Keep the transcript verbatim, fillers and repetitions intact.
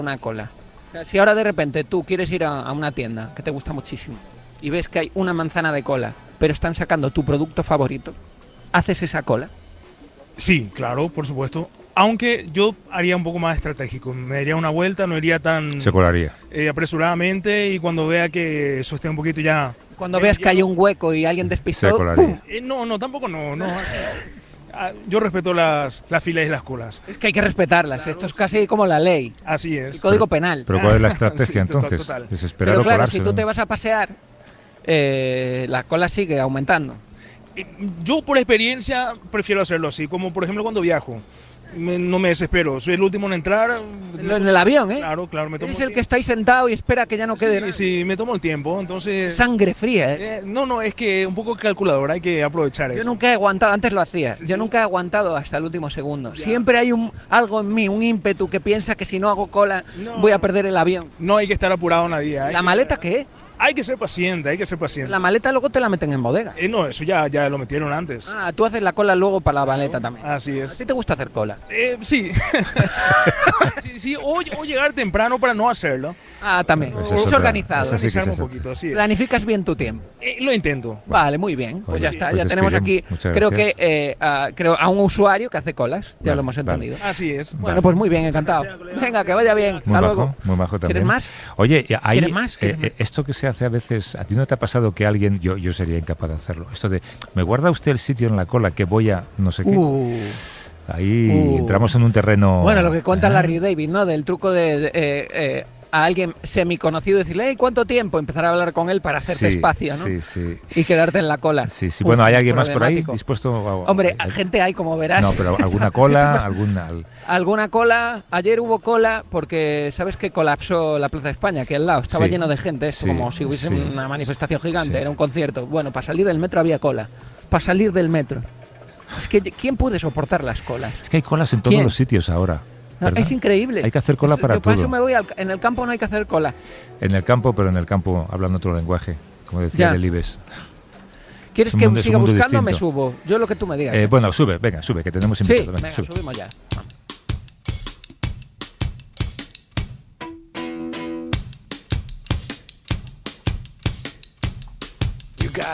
una cola. O sea, si ahora de repente tú quieres ir a, a una tienda que te gusta muchísimo y ves que hay una manzana de cola, pero están sacando tu producto favorito, ¿haces esa cola? Sí, claro, por supuesto. Aunque yo haría un poco más estratégico. Me daría una vuelta, no iría tan... Se colaría. Eh, apresuradamente, y cuando vea que eso esté un poquito ya... Cuando eh, veas ya que hay no- un hueco y alguien Se despistó, colaría. ¡pum! Eh, no, no, tampoco no. no. Ah, Yo respeto las, las filas y las colas. Es que hay que respetarlas. Esto es casi como la ley, Así el es. código penal. Pero ¿cuál es la estrategia Sí, total, entonces? total. Es esperar Pero o claro, colarse, si tú ¿no? te vas a pasear, eh, la cola sigue aumentando. Eh, Yo por experiencia prefiero hacerlo así, como por ejemplo cuando viajo. Me- no me desespero, soy el último en entrar. En el avión, ¿eh? Claro, claro, me tomo Eres el que está ahí sentado y espera que ya no quede nada. Sí, sí, me tomo el tiempo, entonces... Sangre fría, ¿eh? Eh, no, no, es que un poco calculador, hay que aprovechar Yo eso. nunca he aguantado, antes lo hacía, Sí, yo sí. nunca he aguantado hasta el último segundo. Siempre hay un algo en mí, un ímpetu que piensa que si no hago cola No. voy a perder el avión. No hay que estar apurado nadie. Hay ¿La que- maleta qué? Hay que ser paciente, hay que ser paciente. La maleta luego te la meten en bodega. Eh, no, eso ya, ya lo metieron antes. Ah, tú haces la cola luego para la maleta también. Así ¿A es. ti te gusta hacer cola? Eh, sí. sí, sí, o, o llegar temprano para no hacerlo. Ah, también. Esa Es, es otra- organizado. esa sí que es Organizarme un exacto. poquito, así es. Planificas bien tu tiempo. Eh, lo intento. Vale, muy bien. Pues Oye, ya está, pues ya tenemos aquí, despedimos. Muchas creo que gracias. eh, a, creo a un usuario que hace colas, ya Vale, lo hemos vale. entendido. Así es. Bueno, Vale. pues muy bien, encantado. gracias, colega. Venga, que vaya bien. Muy Hasta bajo, luego. muy bajo también. ¿Quieres más? Oye, y ahí, ¿Quieres más? ¿Quieres eh, más? eh, esto que se hace a veces, ¿a ti no te ha pasado que alguien, yo, yo sería incapaz de hacerlo, esto de, ¿me guarda usted el sitio en la cola que voy a no sé qué? Uh. Ahí Uh. entramos en un terreno... Bueno, lo que cuenta ¿eh? Larry David, ¿no? Del truco de, de, eh, eh, a alguien semiconocido decirle, hey, ¿cuánto tiempo? Empezar a hablar con él para hacerte Sí, espacio, ¿no? Sí, sí. Y quedarte en la cola. Sí, sí. Uf, Bueno, ¿hay alguien más por ahí problemático. dispuesto a... Hombre, a- gente hay, como verás. No, pero alguna cola, alguna... al- Alguna cola, ayer hubo cola porque sabes que colapsó la Plaza de España, que al lado estaba Sí, lleno de gente, esto sí, como si hubiese sí. una manifestación gigante, Sí. era un concierto. Bueno, para salir del metro había cola, para salir del metro. Es que ¿quién puede soportar las colas? Es que hay colas en todos ¿Quién? los sitios ahora. No, ¿verdad? es increíble. Hay que hacer cola Es- para yo para todo. eso me voy al- en el campo no hay que hacer cola. En el campo, pero en el campo hablando otro lenguaje, como decía Ya. Delibes. ¿Quieres Es un que mundo- es un siga mundo buscando o me distinto. subo? Yo lo que tú me digas. Eh, bueno, sube, venga, sube, que tenemos sí, invitado. venga, venga, sube. subimos ya.